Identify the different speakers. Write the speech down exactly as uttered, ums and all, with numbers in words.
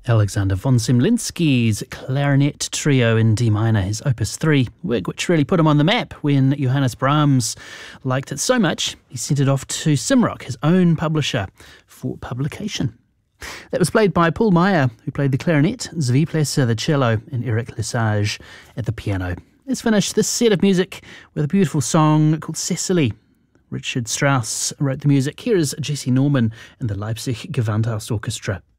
Speaker 1: Alexander von Semlinsky's clarinet trio in D minor, his opus three, work which really put him on the map when Johannes Brahms liked it so much he sent it off to Simrock, his own publisher, for publication. That was played by Paul Meyer, who played the clarinet, Zvi Plesser the cello, and Eric Lesage at the piano. Let's finish this set of music with a beautiful song called Cecily. Richard Strauss wrote the music. Here is Jesse Norman and the Leipzig Gewandhaus Orchestra.